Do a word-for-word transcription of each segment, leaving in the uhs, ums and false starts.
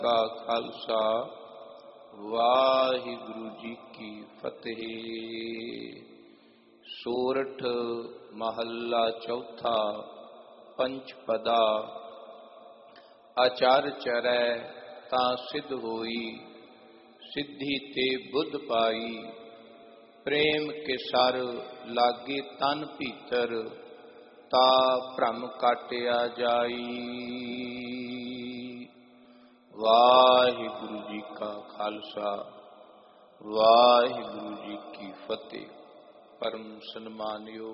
का खालसा वाहिगुरु जी की फतेह। सोरठ महला चौथा पंचपदा। आचार चरै ता सिद्ध होई, सिद्धि ते बुद्ध पाई। प्रेम के सर लागे तन भीतर, ता भ्रम काटिया जाई। वाहिगुरु जी का खालसा वाहिगुरु जी की फतेह। परम सन्मानयोग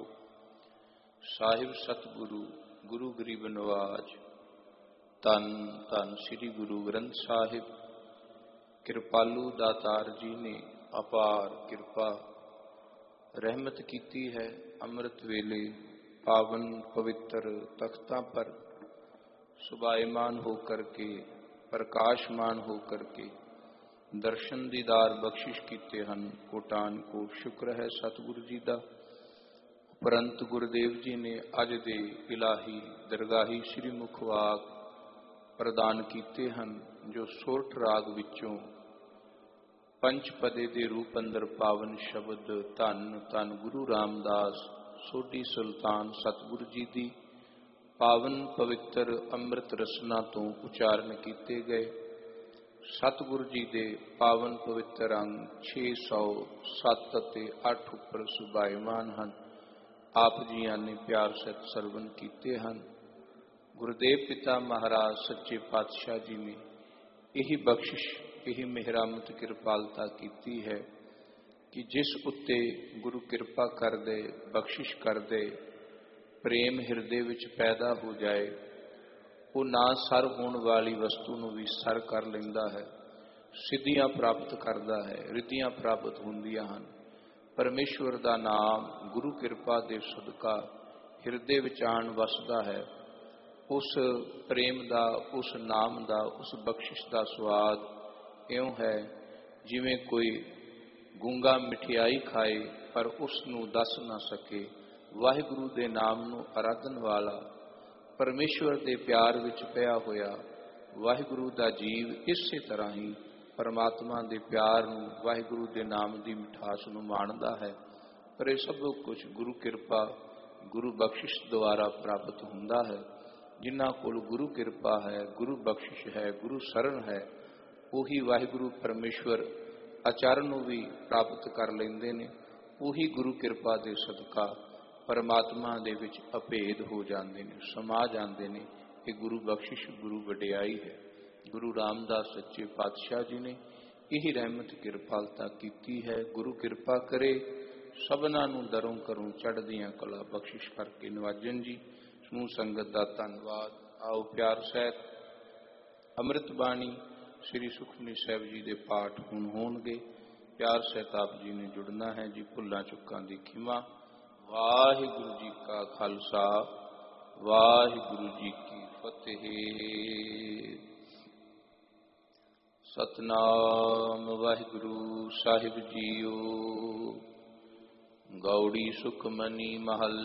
साहिब सतगुरु गुरु गरीब नवाज धन धन श्री गुरु ग्रंथ साहिब कृपालू दातार जी ने अपार कृपा रहमत कीती है। अमृत वेले पावन पवित्र तख्तां पर सुभायमान होकर के, प्रकाशमान होकर के दर्शन दीदार बख्शिश कीते हैं। कोटान कोट शुक्र है सतगुरु जी का। उपरंत गुरुदेव जी ने अज दे इलाही दरगाही श्री मुखवाक प्रदान कीते हैं, जो सोरठ राग विचों पंचपदे दे रूप अंदर पावन शब्द धन धन गुरु रामदास सोढी सुल्तान सतगुरु जी की पावन पवित्र अमृत रसना तो उचारण किए गए। सतगुरु जी के पावन पवित्र अंग छे सौ सत्त ते अठ उपर सुभायमान हैं। आप जिया ने प्यार सहित सरवण किए हैं। गुरुदेव पिता महाराज सच्चे पातशाह जी ने यही बख्शिश, यही मेहरामत कृपालता की है कि जिस उत्ते गुरु कृपा कर दे, बख्शिश कर दे, प्रेम हिरदे विच पैदा हो जाए, वो ना सर होने वाली वस्तु नूं भी सर कर लेंदा है, सिद्धियां प्राप्त करता है, रिद्धियां प्राप्त होंदियां हन। परमेश्वर का नाम गुरु कृपा दे सदका हिरदे विच आण वसदा है। उस प्रेम का, उस नाम का, उस बख्शिश का स्वाद इउं है जिवें कोई गूंगा मिठियाई खाए पर उसनूं दस ना सके। वाहिगुरु दे नाम नूं आराधन वाला, परमेश्वर दे प्यार विच पिया होया वाहिगुरु दा जीव इसे तरह ही परमात्मा दे प्यार नूं, वाहिगुरु दे नाम दी मिठास नूं माणदा है। पर यह सब कुछ गुरु कृपा, गुरु बख्शिश द्वारा प्राप्त हुंदा है। जिन्हां कोल गुरु कृपा है, गुरु बख्शिश है, गुरु शरण है, उही वाहिगुरु परमेश्वर आचरण भी प्राप्त कर लेंदे ने। उही गुरु कृपा दे सदका परमात्मा दे विच अभेद हो जाते हैं, समा जाते हैं। ये गुरु बख्शिश, गुरु वडियाई है। गुरु रामदास सच्चे पातशाह जी ने यही रहमत कृपालता की है। गुरु कृपा करे सबना नूं दरों करों चढ़दियां कला बख्शिश करके नवाजन जी। समूह संगत का धन्यवाद। आओ प्यार सहित अमृत बाणी श्री सुखमनी साहिब जी के पाठ हुण होणगे। प्यार सहित आप जी ने जुड़ना है जी। भुल्लां चुक्कां दी खिमा। वाहिगुरु जी का खालसा वाहिगुरु जी की फतेह। सतनाम वाहिगुरु साहिब जीओ। गौड़ी सुखमनी महल